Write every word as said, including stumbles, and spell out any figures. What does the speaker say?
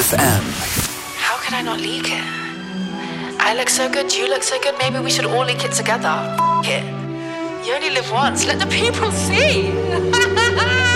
F M. How could I not leak it? I look so good, you look so good, maybe we should all leak it together. F it. You only live once, let the people see.